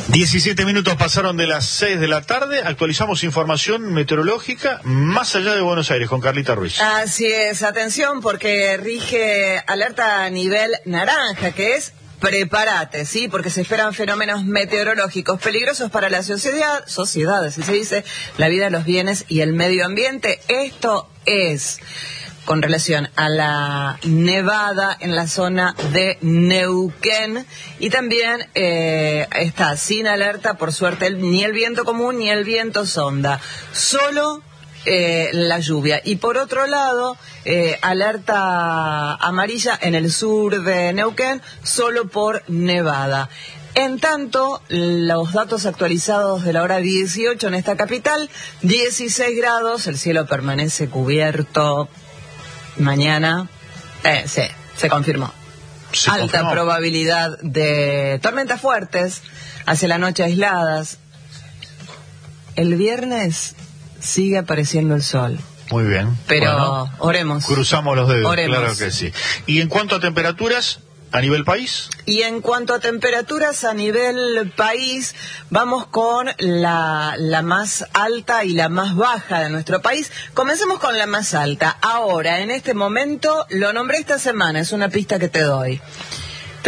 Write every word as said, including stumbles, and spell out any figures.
diecisiete minutos pasaron de las seis de la tarde. Actualizamos información meteorológica más allá de Buenos Aires con Carlita Ruiz. Así es, atención porque rige alerta a nivel naranja, que es prepárate, ¿sí? Porque se esperan fenómenos meteorológicos peligrosos para la sociedad, sociedad, así se dice, la vida, los bienes y el medio ambiente. Esto es con relación a la nevada en la zona de Neuquén, y también eh, está sin alerta, por suerte, el, ni el viento común ni el viento sonda, solo eh, la lluvia. Y por otro lado, eh, alerta amarilla en el sur de Neuquén, solo por nevada. En tanto, los datos actualizados de la hora dieciocho en esta capital, dieciséis grados, el cielo permanece cubierto. Mañana, eh, sí, se confirmó. Se Alta confirmó. probabilidad de tormentas fuertes, hacia la noche aisladas. El viernes sigue apareciendo el sol. Muy bien. Pero Bueno, oremos. cruzamos los dedos, Oremos. claro que sí. Y en cuanto a temperaturas, a nivel país. Y en cuanto a temperaturas a nivel país, vamos con la, la más alta y la más baja de nuestro país. Comencemos con la más alta. Ahora, en este momento, lo nombré esta semana, es una pista que te doy.